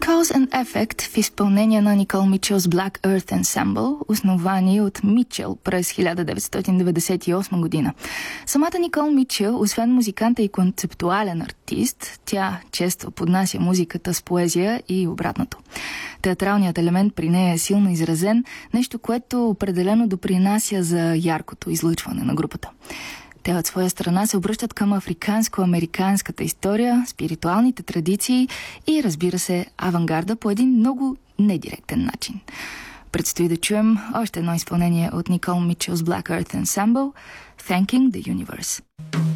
Cause and Effect в изпълнение на Никол Мичел с Black Earth Ensemble, основани от Мичел през 1998 година. Самата Никол Мичел, освен музиканта и концептуален артист, тя често поднася музиката с поезия и обратното. Театралният елемент при нея е силно изразен, нещо, което определено допринася за яркото излъчване на групата. Те от своя страна се обръщат към африканско-американската история, спиритуалните традиции и, разбира се, авангарда по един много недиректен начин. Предстои да чуем още едно изпълнение от Никол Мичел с Black Earth Ensemble, Thanking the Universe.